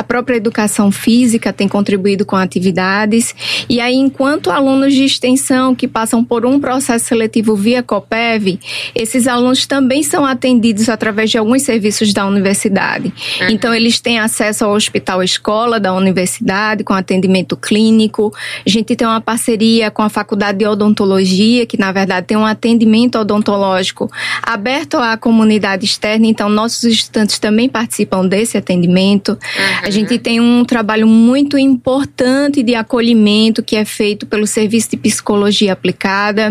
própria educação física tem contribuído com atividades. E aí, enquanto alunos de extensão que passam por um processo seletivo via Coppev, esses alunos também são atendidos através de alguns serviços da universidade. Então, eles têm acesso ao hospital escola da universidade, com atendimento clínico. A gente tem uma parceria com a Faculdade de Odontologia, que na verdade tem um atendimento odontológico aberto à comunidade externa, então nossos estudantes também participam desse atendimento. A gente tem um trabalho muito importante de acolhimento que é feito pelo Serviço de Psicologia Aplicada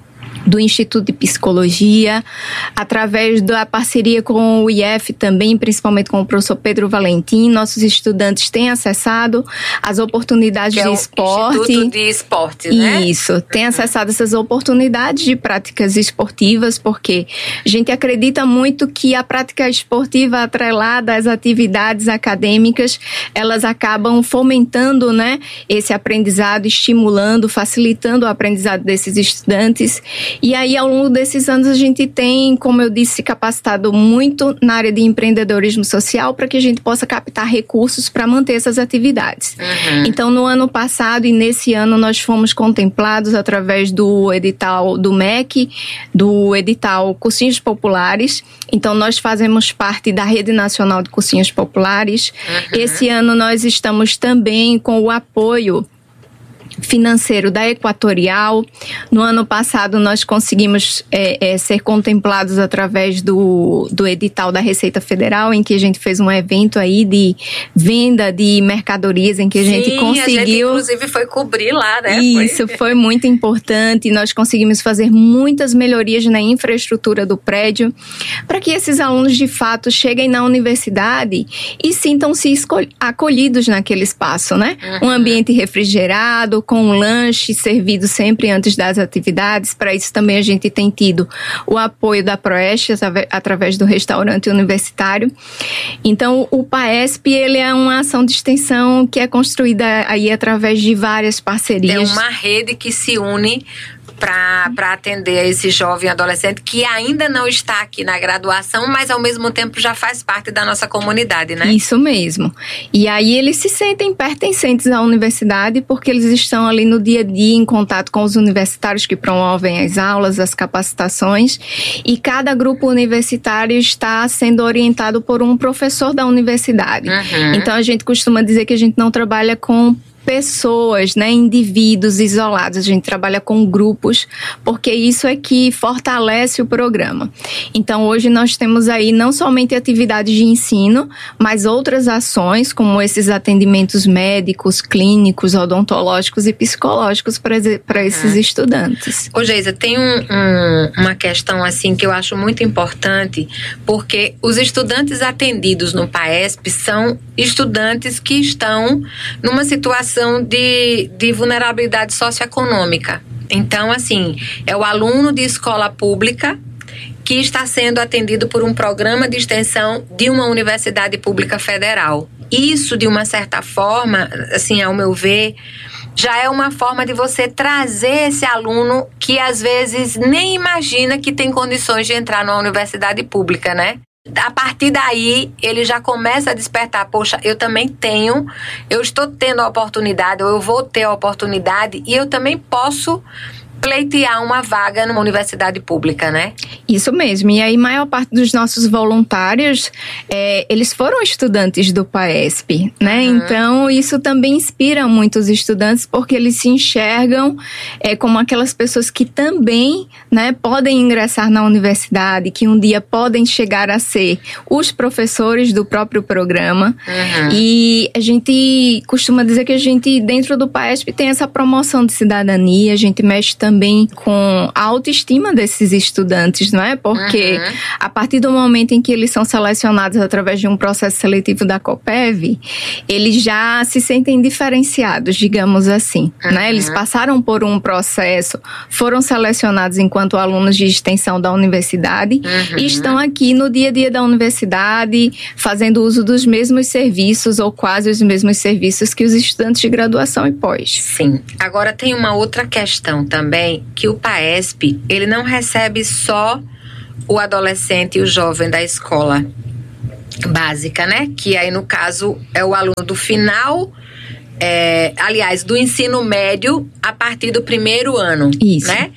do Instituto de Psicologia, através da parceria com o IF também, principalmente com o professor Pedro Valentim. Nossos estudantes têm acessado as oportunidades de esporte. Instituto de Esporte, né? Isso, têm acessado essas oportunidades de práticas esportivas, porque a gente acredita muito que a prática esportiva atrelada às atividades acadêmicas, elas acabam fomentando, né, esse aprendizado, estimulando, facilitando o aprendizado desses estudantes. E aí, ao longo desses anos, a gente tem, como eu disse, capacitado muito na área de empreendedorismo social para que a gente possa captar recursos para manter essas atividades. Então, no ano passado e nesse ano, nós fomos contemplados através do edital do MEC, do edital Cursinhos Populares. Então, nós fazemos parte da Rede Nacional de Cursinhos Populares. Esse ano, nós estamos também com o apoio financeiro da Equatorial. No ano passado, nós conseguimos ser contemplados através do edital da Receita Federal, em que a gente fez um evento aí de venda de mercadorias, em que a gente conseguiu... a gente inclusive foi cobrir lá, né? Isso, foi muito importante. Nós conseguimos fazer muitas melhorias na infraestrutura do prédio, para que esses alunos, de fato, cheguem na universidade e sintam-se acolhidos naquele espaço, né? Um ambiente refrigerado, com um lanche servido sempre antes das atividades. Para isso também a gente tem tido o apoio da Proeste através do restaurante universitário. Então, o PAESP, ele é uma ação de extensão que é construída aí através de várias parcerias. É uma rede que se une para atender esse jovem adolescente que ainda não está aqui na graduação, mas ao mesmo tempo já faz parte da nossa comunidade, né? Isso mesmo. E aí eles se sentem pertencentes à universidade porque eles estão ali no dia a dia em contato com os universitários que promovem as aulas, as capacitações, e cada grupo universitário está sendo orientado por um professor da universidade. Então a gente costuma dizer que a gente não trabalha com pessoas, né, indivíduos isolados. A gente trabalha com grupos, porque isso é que fortalece o programa. Então, hoje nós temos aí não somente atividades de ensino, mas outras ações, como esses atendimentos médicos, clínicos, odontológicos e psicológicos para esses estudantes. Ô, Geisa, tem uma questão assim que eu acho muito importante, porque os estudantes atendidos no PAESP são estudantes que estão numa situação de vulnerabilidade socioeconômica. Então, assim, é o aluno de escola pública que está sendo atendido por um programa de extensão de uma universidade pública federal. Isso, de uma certa forma, assim, ao meu ver, já é uma forma de você trazer esse aluno que às vezes nem imagina que tem condições de entrar numa universidade pública, né? A partir daí, ele já começa a despertar, poxa, eu estou tendo a oportunidade, ou eu vou ter a oportunidade, e eu também posso pleitear uma vaga numa universidade pública, né? Isso mesmo. E aí, a maior parte dos nossos voluntários, eles foram estudantes do PAESP, né? Então, isso também inspira muitos estudantes, porque eles se enxergam como aquelas pessoas que também, né, podem ingressar na universidade, que um dia podem chegar a ser os professores do próprio programa. E a gente costuma dizer que a gente, dentro do PAESP, tem essa promoção de cidadania, a gente mexe também com a autoestima desses estudantes, não é? Porque a partir do momento em que eles são selecionados através de um processo seletivo da Coppev, eles já se sentem diferenciados, digamos assim, né? Eles passaram por um processo, foram selecionados enquanto alunos de extensão da universidade e estão aqui no dia a dia da universidade, fazendo uso dos mesmos serviços ou quase os mesmos serviços que os estudantes de graduação e pós. Sim. Agora tem uma outra questão também, que o PAESP, ele não recebe só o adolescente e o jovem da escola. básica, né? Que aí, no caso, é o aluno do final, do ensino médio a partir do primeiro ano. Isso. Né?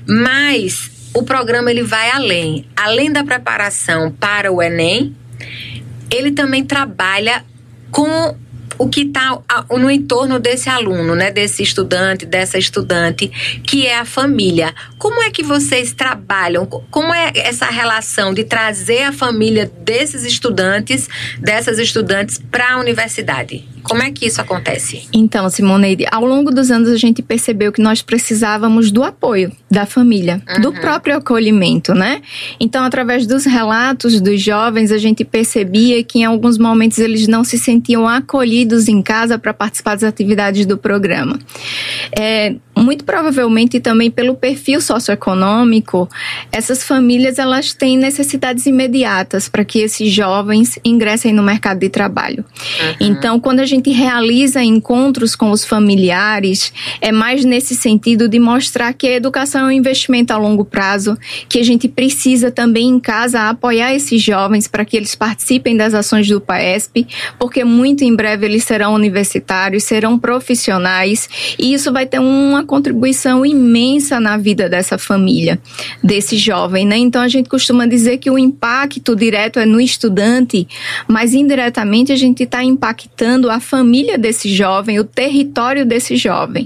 Mas o programa ele vai além da preparação para o Enem, ele também trabalha com o que está no entorno desse aluno, né, desse estudante, dessa estudante, que é a família. Como é que vocês trabalham? Como é essa relação de trazer a família desses estudantes, dessas estudantes para a universidade? Como é que isso acontece? Então, Simoneide, ao longo dos anos a gente percebeu que nós precisávamos do apoio da família, do próprio acolhimento, né? Então, através dos relatos dos jovens, a gente percebia que em alguns momentos eles não se sentiam acolhidos em casa para participar das atividades do programa. Muito provavelmente também pelo perfil socioeconômico, essas famílias elas têm necessidades imediatas para que esses jovens ingressem no mercado de trabalho. Então, quando a gente realiza encontros com os familiares, é mais nesse sentido de mostrar que a educação é um investimento a longo prazo, que a gente precisa também em casa apoiar esses jovens para que eles participem das ações do PAESP, porque muito em breve eles serão universitários, serão profissionais, e isso vai ter uma contribuição imensa na vida dessa família, desse jovem, né? Então a gente costuma dizer que o impacto direto é no estudante, mas indiretamente a gente está impactando a família desse jovem, o território desse jovem.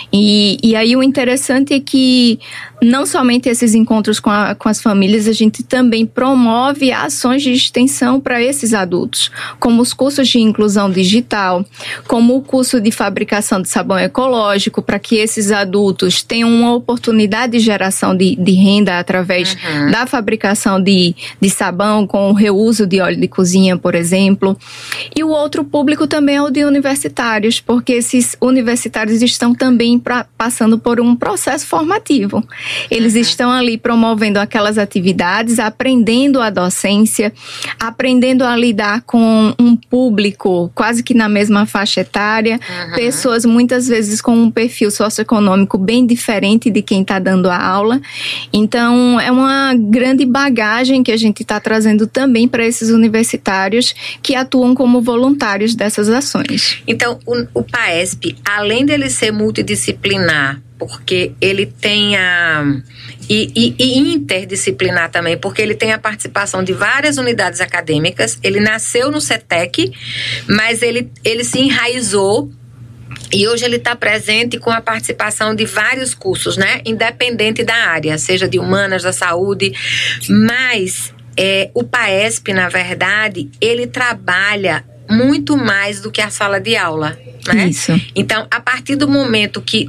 E aí o interessante é que não somente esses encontros com as famílias, a gente também promove ações de extensão para esses adultos, como os cursos de inclusão digital, como o curso de fabricação de sabão ecológico, para que esses adultos tenham uma oportunidade de geração de renda através da fabricação de sabão com o reuso de óleo de cozinha, por exemplo. E o outro público também é o de universitários, porque esses universitários estão também passando por um processo formativo. Eles estão ali promovendo aquelas atividades, aprendendo a docência, aprendendo a lidar com um público quase que na mesma faixa etária, pessoas muitas vezes com um perfil socioeconômico bem diferente de quem está dando a aula. Então, é uma grande bagagem que a gente está trazendo também para esses universitários que atuam como voluntários dessas ações. Então, o PAESP, além dele ser multidisciplinar, porque ele tem e interdisciplinar também, porque ele tem a participação de várias unidades acadêmicas. Ele nasceu no CETEC, mas ele se enraizou e hoje ele está presente com a participação de vários cursos, né? Independente da área, seja de humanas, da saúde, mas o PAESP, na verdade, ele trabalha muito mais do que a sala de aula, né? Isso. Então, a partir do momento que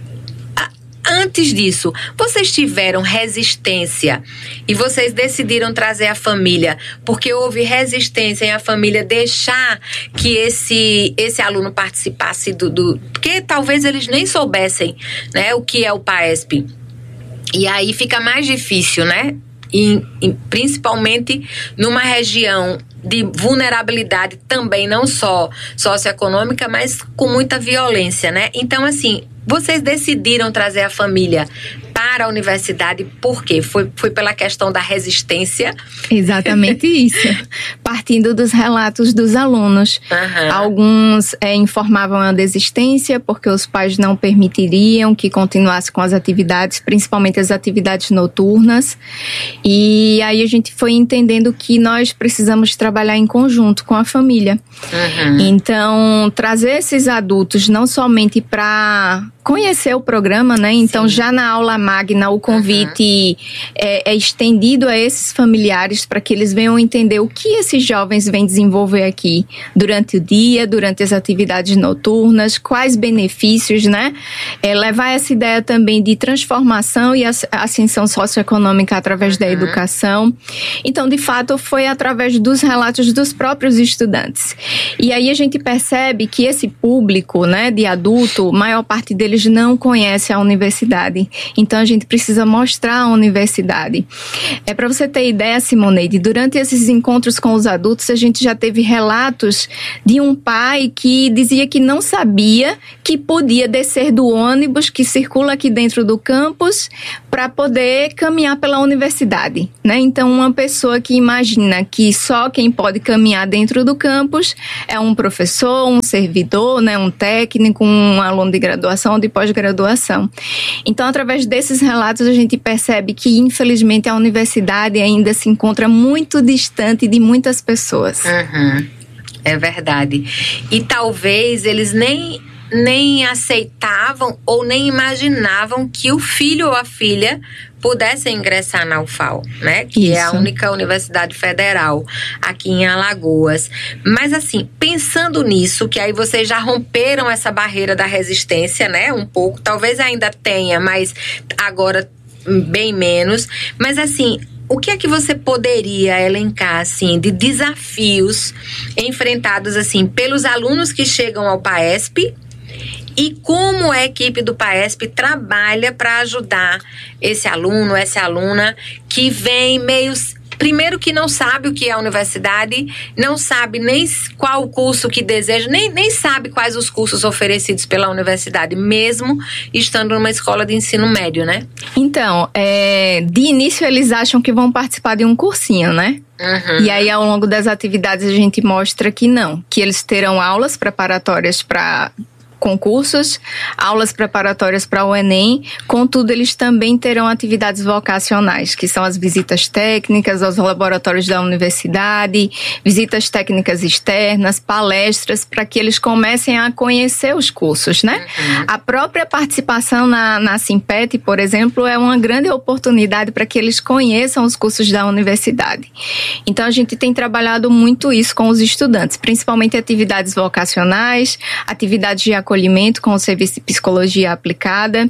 antes disso, vocês tiveram resistência e vocês decidiram trazer a família, porque houve resistência em a família deixar que esse aluno participasse porque talvez eles nem soubessem, né, o que é o PAESP. E aí fica mais difícil, né? Principalmente numa região de vulnerabilidade também, não só socioeconômica, mas com muita violência, né? Então, assim, vocês decidiram trazer a família para a universidade, por quê? Foi pela questão da resistência? Exatamente isso. Partindo dos relatos dos alunos. Alguns informavam a desistência porque os pais não permitiriam que continuasse com as atividades, principalmente as atividades noturnas. E aí a gente foi entendendo que nós precisamos trabalhar em conjunto com a família. Então, trazer esses adultos não somente para conhecer o programa, né? Então, já na aula magna, o convite é estendido a esses familiares para que eles venham entender o que esses jovens vêm desenvolver aqui durante o dia, durante as atividades noturnas, quais benefícios, né? Levar essa ideia também de transformação e ascensão socioeconômica através da educação. Então, de fato, foi através dos relatos dos próprios estudantes. E aí a gente percebe que esse público, né, de adulto, maior parte deles não conhece a universidade. Então, a gente precisa mostrar a universidade. Para você ter ideia, Simoneide, durante esses encontros com os adultos, a gente já teve relatos de um pai que dizia que não sabia que podia descer do ônibus que circula aqui dentro do campus para poder caminhar pela universidade, né? Então, uma pessoa que imagina que só quem pode caminhar dentro do campus é um professor, um servidor, né? Um técnico, um aluno de graduação ou de pós-graduação. Então, através desses relatos, a gente percebe que, infelizmente, a universidade ainda se encontra muito distante de muitas pessoas. É verdade. E talvez eles nem aceitavam ou nem imaginavam que o filho ou a filha pudesse ingressar na UFAL, né? Que Isso. é a única universidade federal aqui em Alagoas. Mas assim, pensando nisso, que aí vocês já romperam essa barreira da resistência, né? Um pouco, talvez ainda tenha, mas agora bem menos. Mas assim, o que é que você poderia elencar, assim, de desafios enfrentados, assim, pelos alunos que chegam ao PAESP e como a equipe do PAESP trabalha para ajudar esse aluno, essa aluna que vem meio... Primeiro que não sabe o que é a universidade, não sabe nem qual o curso que deseja, nem sabe quais os cursos oferecidos pela universidade, mesmo estando numa escola de ensino médio, né? Então, de início eles acham que vão participar de um cursinho, né? E aí, ao longo das atividades, a gente mostra que não, que eles terão aulas preparatórias para concursos, aulas preparatórias para o Enem, contudo eles também terão atividades vocacionais, que são as visitas técnicas aos laboratórios da universidade, visitas técnicas externas, palestras, para que eles comecem a conhecer os cursos, né? A própria participação na Simpet, por exemplo, é uma grande oportunidade para que eles conheçam os cursos da universidade. Então a gente tem trabalhado muito isso com os estudantes, principalmente atividades vocacionais, atividades de acolhimento com o serviço de psicologia aplicada.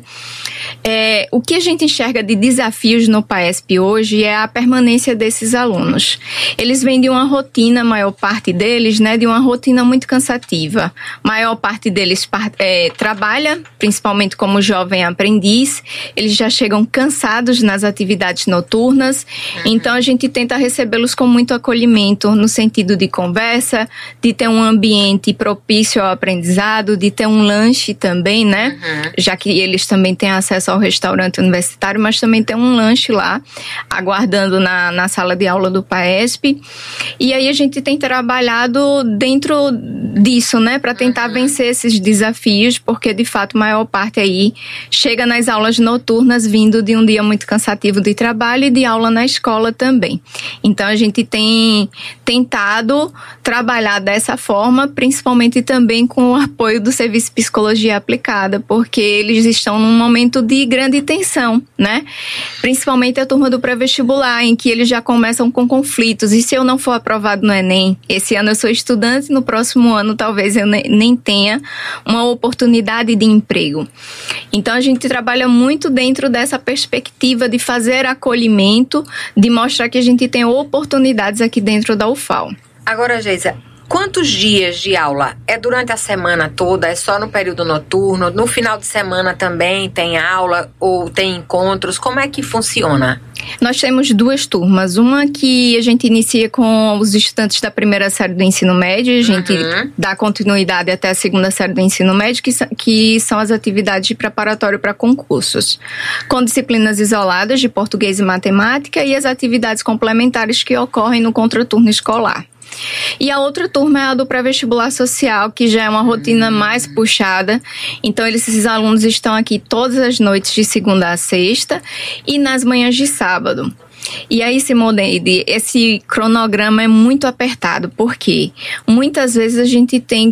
O que a gente enxerga de desafios no PAESP hoje é a permanência desses alunos. Eles vêm de uma rotina, a maior parte deles, né, de uma rotina muito cansativa. A maior parte deles trabalha, principalmente como jovem aprendiz. Eles já chegam cansados nas atividades noturnas. Então a gente tenta recebê-los com muito acolhimento, no sentido de conversa, de ter um ambiente propício ao aprendizado, de ter um lanche também, né? Já que eles também têm acesso ao restaurante universitário, mas também tem um lanche lá, aguardando na sala de aula do PAESP. E aí a gente tem trabalhado dentro disso, né? Para tentar vencer esses desafios, porque de fato a maior parte aí chega nas aulas noturnas vindo de um dia muito cansativo de trabalho e de aula na escola também. Então a gente tem tentado trabalhar dessa forma, principalmente também com o apoio do Serviço de Psicologia Aplicada, porque eles estão num momento de grande tensão, né? Principalmente a turma do pré-vestibular, em que eles já começam com conflitos. E se eu não for aprovado no Enem? Esse ano eu sou estudante, no próximo ano talvez eu nem tenha uma oportunidade de emprego. Então a gente trabalha muito dentro dessa perspectiva de fazer acolhimento, de mostrar que a gente tem oportunidades aqui dentro da UFAL. Agora, Geisa, quantos dias de aula? É durante a semana toda? É só no período noturno? No final de semana também tem aula ou tem encontros? Como é que funciona? Nós temos duas turmas. Uma que a gente inicia com os estudantes da primeira série do ensino médio. A gente dá continuidade até a segunda série do ensino médio, que são as atividades de preparatório para concursos. Com disciplinas isoladas de português e matemática e as atividades complementares que ocorrem no contraturno escolar. E a outra turma é a do pré-vestibular social, que já é uma rotina mais puxada. Então, esses alunos estão aqui todas as noites de segunda a sexta e nas manhãs de sábado. E aí, Simoneide, esse cronograma é muito apertado, porque muitas vezes a gente tem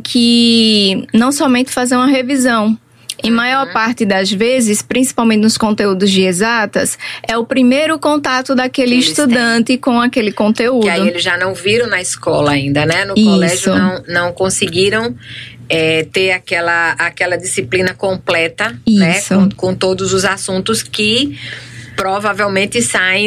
que não somente fazer uma revisão. Em maior parte das vezes, principalmente nos conteúdos de exatas, é o primeiro contato daquele estudante com aquele conteúdo. Que aí eles já não viram na escola ainda, né? No colégio não conseguiram ter aquela disciplina completa, né? Com todos os assuntos que provavelmente saem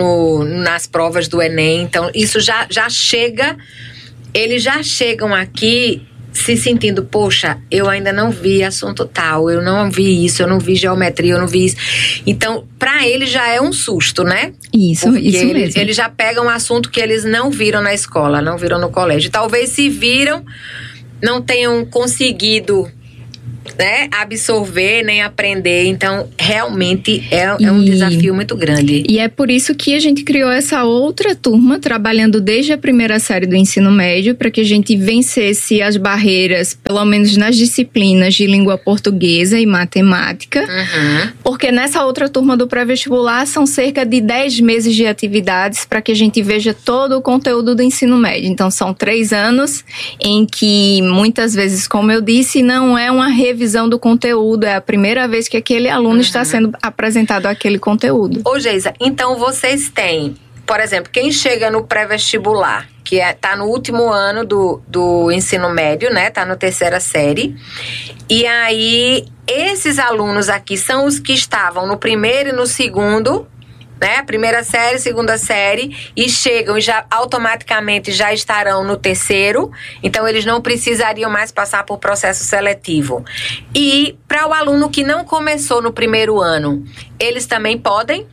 nas provas do Enem. Então, isso já chega... Eles já chegam aqui... se sentindo, poxa, eu ainda não vi assunto tal, eu não vi isso, eu não vi geometria, eu não vi isso. Então, para eles já é um susto, né? Isso mesmo. Eles já pegam um assunto que eles não viram na escola, não viram no colégio. Talvez se viram, não tenham conseguido né, absorver, nem aprender. Então, realmente é um desafio muito grande. E é por isso que a gente criou essa outra turma, trabalhando desde a primeira série do ensino médio, para que a gente vencesse as barreiras, pelo menos nas disciplinas de língua portuguesa e matemática. Porque nessa outra turma do pré-vestibular são cerca de 10 meses de atividades para que a gente veja todo o conteúdo do ensino médio. Então, são 3 anos em que, muitas vezes, como eu disse, não é uma revisão do conteúdo, é a primeira vez que aquele aluno está sendo apresentado aquele conteúdo. Ô, Geisa, então vocês têm, por exemplo, quem chega no pré-vestibular, que está no último ano do ensino médio, né? Está na 3ª série. E aí, esses alunos aqui são os que estavam no primeiro e no segundo, né? Primeira série, segunda série, e chegam e já automaticamente já estarão no 3º, então eles não precisariam mais passar por processo seletivo. E para o aluno que não começou no primeiro ano, eles também podem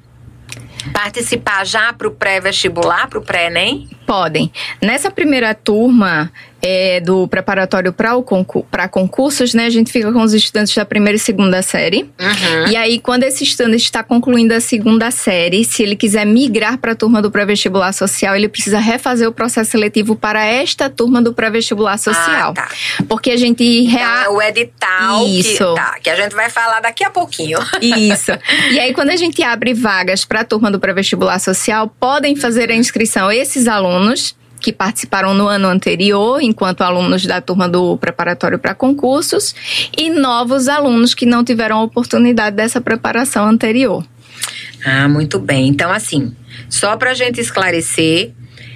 participar já para o pré-vestibular, para o pré-ENEM? Podem. Nessa primeira turma do preparatório para concursos, né, a gente fica com os estudantes da primeira e segunda série. E aí, quando esse estudante está concluindo a segunda série, se ele quiser migrar para a turma do pré-vestibular social, ele precisa refazer o processo seletivo para esta turma do pré-vestibular social. Tá. Porque a gente... Então, é o edital que a gente vai falar daqui a pouquinho. Isso. E aí, quando a gente abre vagas para a turma do pré-vestibular social, podem fazer a inscrição esses alunos que participaram no ano anterior, enquanto alunos da turma do preparatório para concursos, e novos alunos que não tiveram a oportunidade dessa preparação anterior. Muito bem. Então, assim, só para a gente esclarecer,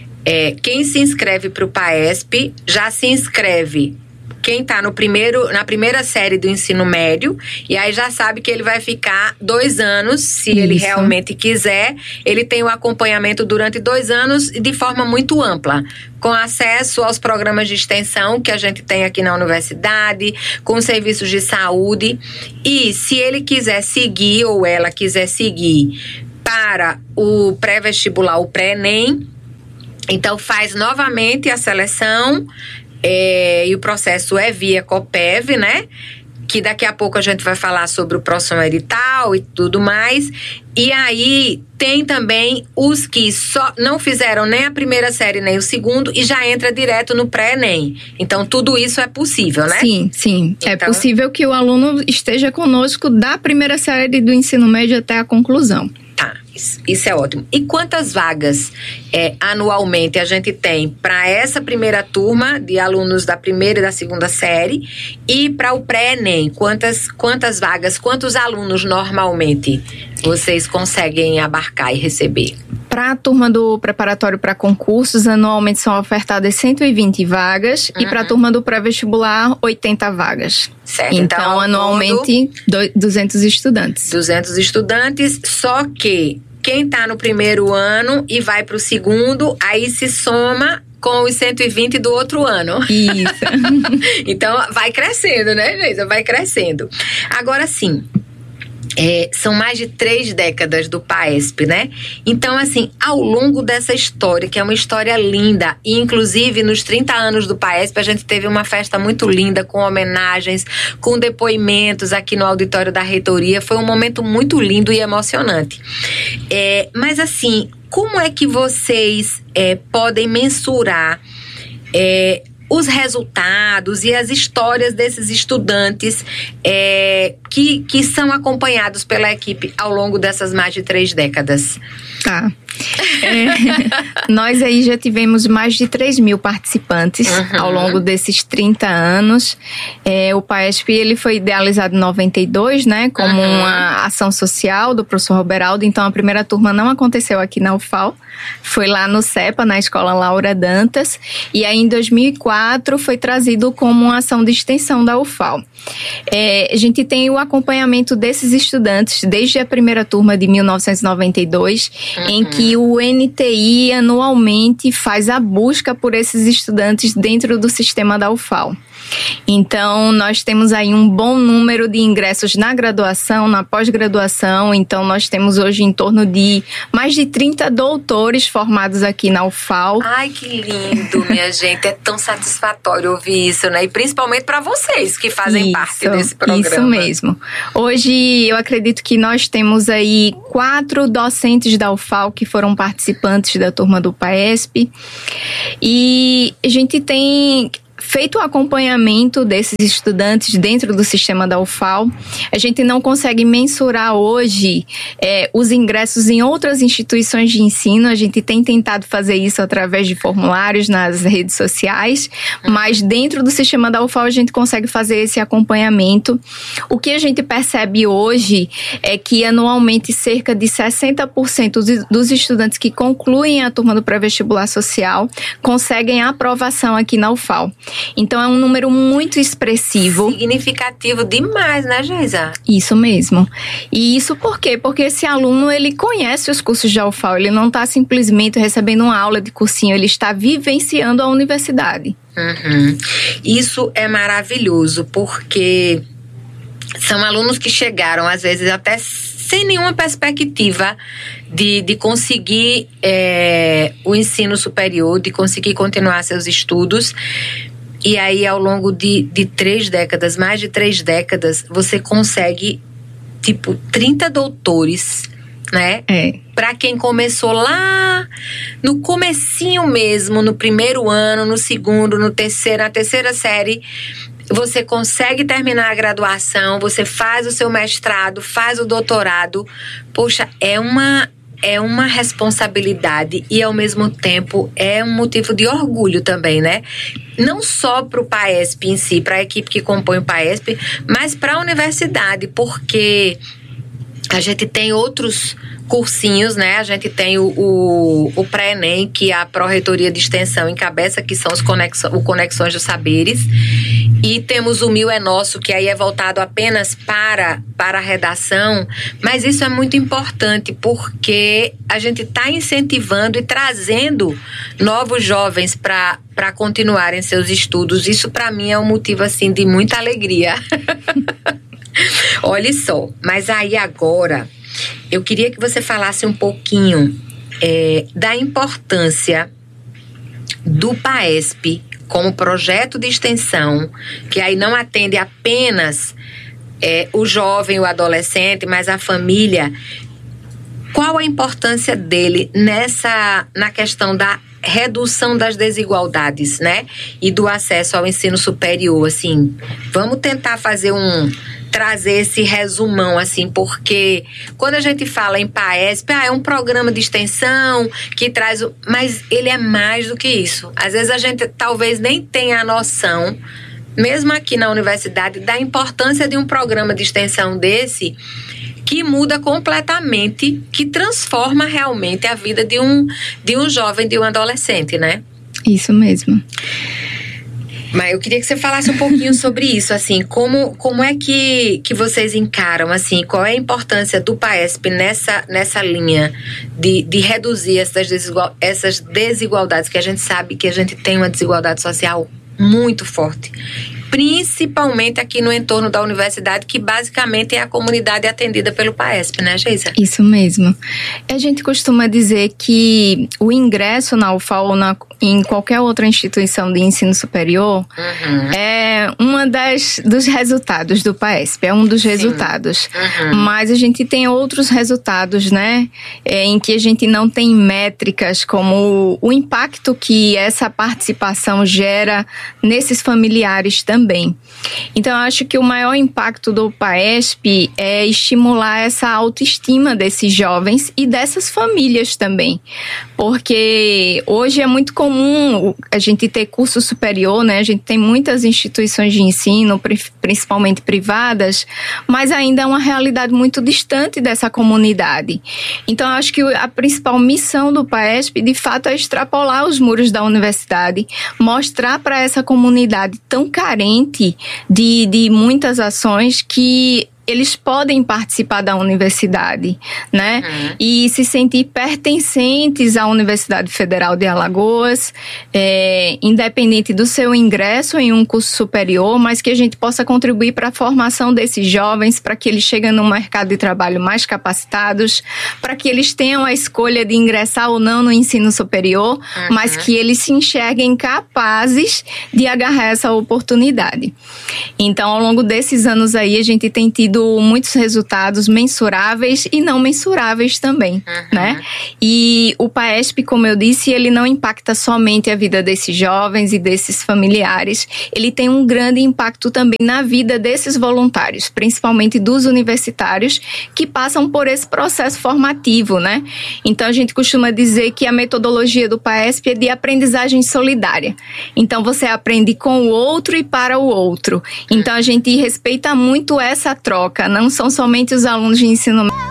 quem se inscreve para o PAESP já se inscreve. Quem está na primeira série do ensino médio, e aí já sabe que ele vai ficar 2 anos, se ele realmente quiser. Ele tem o acompanhamento durante 2 anos de forma muito ampla, com acesso aos programas de extensão que a gente tem aqui na universidade, com serviços de saúde. E se ele quiser seguir, ou ela quiser seguir para o pré-vestibular, o pré-ENEM, então faz novamente a seleção. E o processo é via COPEV, né? Que daqui a pouco a gente vai falar sobre o próximo edital e tudo mais. E aí tem também os que só não fizeram nem a primeira série nem o segundo e já entra direto no pré-ENEM. Então tudo isso é possível, né? Sim. Então, é possível que o aluno esteja conosco da primeira série do ensino médio até a conclusão. Tá, isso é ótimo. E quantas vagas anualmente a gente tem para essa primeira turma de alunos da primeira e da segunda série e para o pré-ENEM? Quantas vagas, quantos alunos normalmente vocês conseguem abarcar e receber? Para a turma do preparatório para concursos, anualmente são ofertadas 120 vagas e para a turma do pré-vestibular, 80 vagas. Certo. Então anualmente, 200 estudantes. 200 estudantes, só que quem está no primeiro ano e vai para o segundo, aí se soma com os 120 do outro ano. Isso. Então, vai crescendo, né, Geisa? Vai crescendo. Agora, sim, são mais de 3 décadas do PAESP, né? Então, assim, ao longo dessa história, que é uma história linda, e inclusive nos 30 anos do PAESP, a gente teve uma festa muito linda, com homenagens, com depoimentos aqui no auditório da reitoria. Foi um momento muito lindo e emocionante. Mas, assim, como é que vocês podem mensurar os resultados e as histórias desses estudantes que são acompanhados pela equipe ao longo dessas mais de 3 décadas? Tá. Nós aí já tivemos mais de 3.000 participantes ao longo desses 30 anos. O PAESP, ele foi idealizado em 92, né, como uma ação social do professor Roberaldo. Então, a primeira turma não aconteceu aqui na UFAL, foi lá no CEPA, na Escola Laura Dantas. E aí, em 2004, foi trazido como uma ação de extensão da UFAL. A gente tem o acompanhamento desses estudantes desde a primeira turma de 1992, em que o NTI anualmente faz a busca por esses estudantes dentro do sistema da UFAL. Então, nós temos aí um bom número de ingressos na graduação, na pós-graduação. Então, nós temos hoje em torno de mais de 30 doutores formados aqui na UFAL. Ai, que lindo, minha gente. É tão satisfatório ouvir isso, né? E principalmente para vocês que fazem parte desse programa. Isso mesmo. Hoje, eu acredito que nós temos aí 4 docentes da UFAL que foram participantes da turma do PAESP. E a gente tem feito o acompanhamento desses estudantes dentro do sistema da UFAL. A gente não consegue mensurar hoje os ingressos em outras instituições de ensino. A gente tem tentado fazer isso através de formulários nas redes sociais, mas dentro do sistema da UFAL a gente consegue fazer esse acompanhamento. O que a gente percebe hoje é que anualmente cerca de 60% dos estudantes que concluem a turma do pré-vestibular social conseguem a aprovação aqui na UFAL. Então é um número muito expressivo. Significativo demais, né, Geisa? Isso mesmo. E isso por quê? Porque esse aluno, ele conhece os cursos da UFAL, ele não está simplesmente recebendo uma aula de cursinho, ele está vivenciando a universidade. Uhum. Isso é maravilhoso, porque são alunos que chegaram, às vezes, até sem nenhuma perspectiva de conseguir o ensino superior, de conseguir continuar seus estudos. E aí, ao longo de 3 décadas, mais de 3 décadas, você consegue, 30 doutores, né? Para quem começou lá no comecinho mesmo, no primeiro ano, no segundo, no terceiro, na terceira série, você consegue terminar a graduação, você faz o seu mestrado, faz o doutorado. Poxa, é uma responsabilidade e, ao mesmo tempo, é um motivo de orgulho também, né? Não só para o PAESP em si, para a equipe que compõe o PAESP, mas para a universidade, porque a gente tem outros cursinhos, né? A gente tem o Pré-ENEM, que a Pró-Reitoria de Extensão encabeça, que são o Conexões dos Saberes. E temos o Mil é Nosso, que aí é voltado apenas para a redação. Mas isso é muito importante, porque a gente está incentivando e trazendo novos jovens para continuarem seus estudos. Isso, para mim, é um motivo, assim, de muita alegria. Olha só, mas aí agora eu queria que você falasse um pouquinho da importância do PAESP como projeto de extensão, que aí não atende apenas o jovem, o adolescente, mas a família. Qual a importância dele na questão da redução das desigualdades, né? E do acesso ao ensino superior, assim. Vamos tentar trazer esse resumão, assim, porque quando a gente fala em PAESP, é um programa de extensão que traz... Mas ele é mais do que isso. Às vezes a gente talvez nem tenha a noção, mesmo aqui na universidade, da importância de um programa de extensão desse, que muda completamente, que transforma realmente a vida de um jovem, de um adolescente, né? Isso mesmo. Mas eu queria que você falasse um pouquinho sobre isso, assim, como é que vocês encaram, assim, qual é a importância do PAESP nessa linha de reduzir essas desigualdades, que a gente sabe que a gente tem uma desigualdade social muito forte, principalmente aqui no entorno da universidade, que basicamente é a comunidade atendida pelo PAESP, né, Geisa? Isso mesmo. A gente costuma dizer que o ingresso na UFAL ou em qualquer outra instituição de ensino superior é uma dos resultados do PAESP, é um dos resultados. Mas a gente tem outros resultados, né, em que a gente não tem métricas como o impacto que essa participação gera nesses familiares também. Então, eu acho que o maior impacto do PAESP é estimular essa autoestima desses jovens e dessas famílias também. Porque hoje é muito comum a gente ter curso superior, né? A gente tem muitas instituições de ensino, principalmente privadas, mas ainda é uma realidade muito distante dessa comunidade. Então, eu acho que a principal missão do PAESP, de fato, é extrapolar os muros da universidade, mostrar para essa comunidade tão carente de muitas ações que eles podem participar da universidade, né? E se sentir pertencentes à Universidade Federal de Alagoas, independente do seu ingresso em um curso superior, mas que a gente possa contribuir para a formação desses jovens, para que eles cheguem no mercado de trabalho mais capacitados, para que eles tenham a escolha de ingressar ou não no ensino superior, mas que eles se enxerguem capazes de agarrar essa oportunidade. Então, ao longo desses anos aí, a gente tem tido muitos resultados mensuráveis e não mensuráveis também, né? E o PAESP, como eu disse, ele não impacta somente a vida desses jovens e desses familiares, ele tem um grande impacto também na vida desses voluntários, principalmente dos universitários que passam por esse processo formativo, né? Então, a gente costuma dizer que a metodologia do PAESP é de aprendizagem solidária. Então, você aprende com o outro e para o outro. Então, a gente respeita muito essa troca. Não são somente os alunos de ensino